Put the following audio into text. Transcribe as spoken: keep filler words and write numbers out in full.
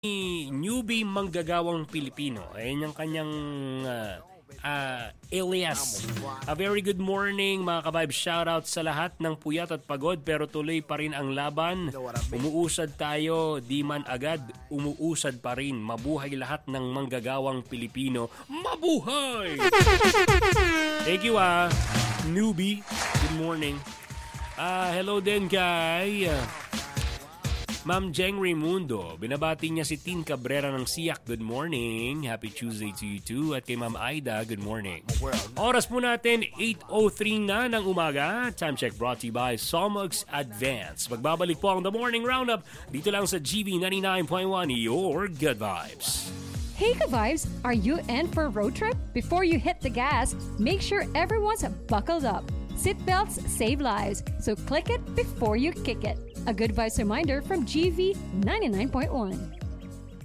Newbie Manggagawang Pilipino. Ayan yung kanyang uh, uh, alias. A very good morning mga ka-vibes. Shoutout sa lahat ng puyat at pagod pero tuloy pa rin ang laban. Umuusad tayo, di man agad, umuusad pa rin. Mabuhay lahat ng manggagawang Pilipino. Mabuhay! Thank you ah, newbie. Good morning. Uh, hello din kay Ma'am Jeng Raimundo. Binabati niya si Tin Cabrera ng Siak. Good morning. Happy Tuesday to you too. At kay Ma'am Aida, good morning. Oras po natin, eight oh three na ng umaga. Time check brought to you by Somux Advance. Magbabalik po ang The Morning Roundup dito lang sa G V ninety-nine point one, your good vibes. Hey ka-vibes, are you in for a road trip? Before you hit the gas, make sure everyone's buckled up. Seatbelts save lives, so click it before you kick it. A good vibes reminder from G V ninety-nine point one.